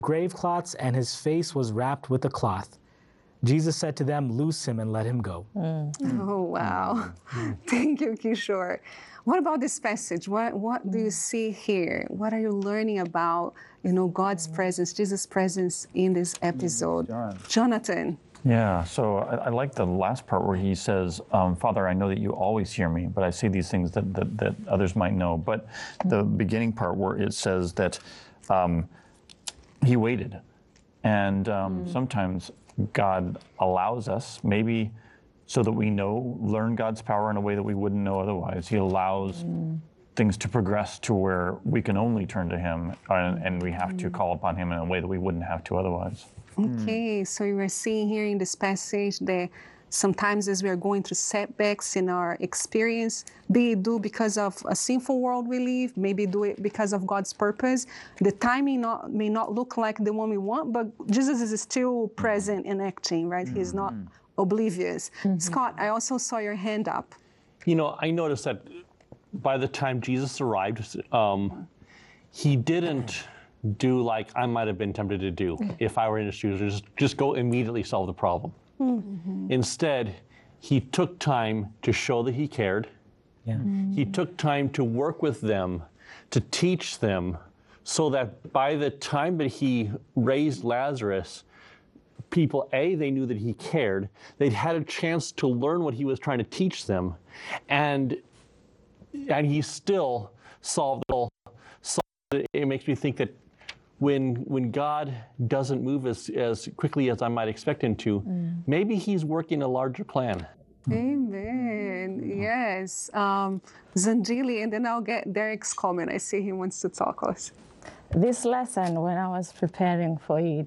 grave cloths, and his face was wrapped with a cloth. Jesus said to them, "Loose him and let him go." Oh, wow. Thank you, Kishore. What about this passage? What do you see here? What are you learning about, God's presence, Jesus' presence in this episode? Jonathan. Yeah, so I like the last part where he says, Father, I know that you always hear me, but I say these things that others might know. But the beginning part where it says that he waited. And sometimes God allows us, maybe so that we learn God's power in a way that we wouldn't know otherwise. He allows things to progress to where we can only turn to him and we have to call upon him in a way that we wouldn't have to otherwise. Okay, so you are seeing here in this passage that sometimes as we are going through setbacks in our experience, be it do because of a sinful world we live, maybe do it because of God's purpose, the timing may not look like the one we want, but Jesus is still present and acting, right? He's not oblivious. Scott, I also saw your hand up. I noticed that by the time Jesus arrived, he didn't do like I might have been tempted to do if I were in his shoes, just go immediately solve the problem. Instead, he took time to show that he cared. He took time to work with them, to teach them, so that by the time that he raised Lazarus, people, they knew that he cared. They'd had a chance to learn what he was trying to teach them, and he still solved it all. It makes me think that when God doesn't move as quickly as I might expect him to, maybe he's working a larger plan. Amen. Yes. Zandili, and then I'll get Derek's comment. I see he wants to talk us. This lesson, when I was preparing for it,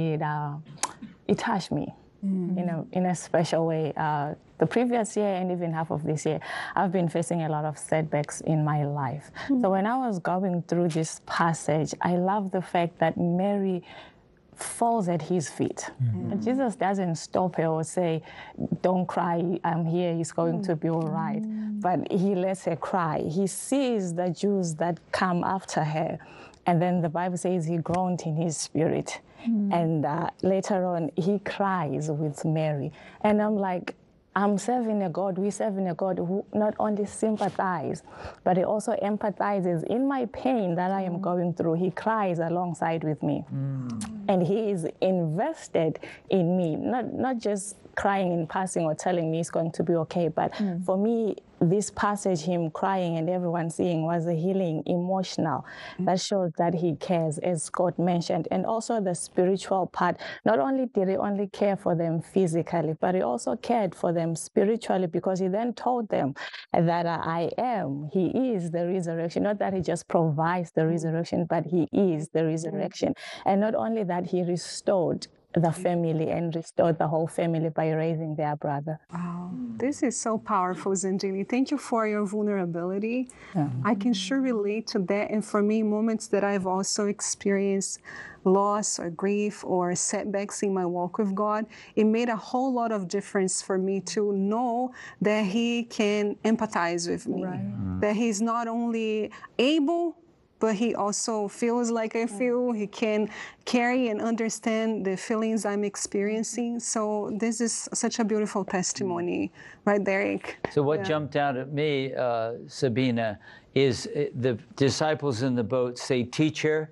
it touched me, in a special way. The previous year and even half of this year, I've been facing a lot of setbacks in my life. So when I was going through this passage, I love the fact that Mary falls at his feet. And Jesus doesn't stop her or say, don't cry, I'm here, it's going to be all right. But he lets her cry. He sees the Jews that come after her. And then the Bible says he groaned in his spirit. And later on, he cries with Mary. And I'm like, we're serving a God who not only sympathizes, but he also empathizes in my pain that I am going through. He cries alongside with me. And he is invested in me, not just crying in passing or telling me it's going to be okay, but for me, this passage, him crying and everyone seeing, was a healing, emotional. That shows that he cares, as Scott mentioned. And also the spiritual part. Not only did he only care for them physically, but he also cared for them spiritually, because he then told them that he is the resurrection. Not that he just provides the resurrection, but he is the resurrection. And not only that, he restored the family and restored the whole family by raising their brother. Wow, this is so powerful, Zandili. Thank you for your vulnerability. I can sure relate to that. And for me, moments that I've also experienced loss or grief or setbacks in my walk with God, it made a whole lot of difference for me to know that he can empathize with me, that he's not only able, but he also feels like I feel. He can carry and understand the feelings I'm experiencing. So this is such a beautiful testimony, right, Derek? So what jumped out at me, Sabina, is the disciples in the boat say, "Teacher,"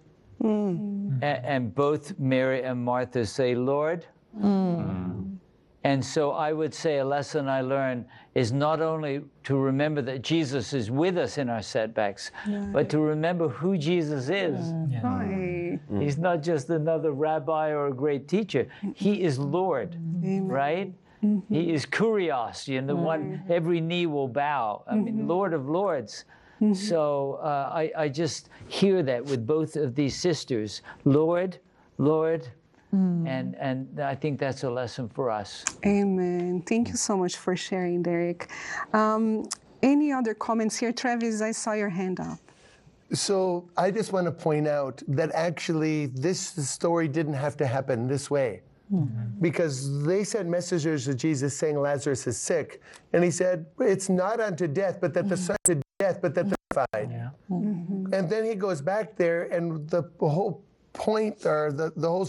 and both Mary and Martha say, "Lord." And so I would say a lesson I learned is not only to remember that Jesus is with us in our setbacks, but to remember who Jesus is. He's not just another rabbi or a great teacher. He is Lord, right? He is Kurios, the one every knee will bow. I mean, Lord of Lords. So I just hear that with both of these sisters, Lord, Lord. And I think that's a lesson for us. Amen. Thank you so much for sharing, Derek. Any other comments here? Travis, I saw your hand up. So I just want to point out that actually this story didn't have to happen this way. Because they sent messengers to Jesus saying Lazarus is sick. And he said, it's not unto death, but that the son to death, but that the fine. And then he goes back there and the whole point or the whole